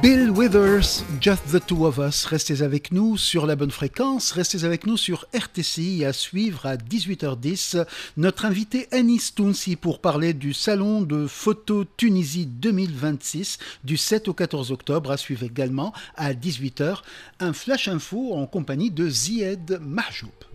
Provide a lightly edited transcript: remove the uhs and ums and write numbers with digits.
Bill Withers, Just the Two of Us. Restez avec nous sur la bonne fréquence, restez avec nous sur RTCI à suivre à 18h10 notre invité Anis Tounsi pour parler du salon de photo Tunisie 2026 du 7 au 14 octobre. À suivre également à 18h un flash info en compagnie de Zied Mahjoub.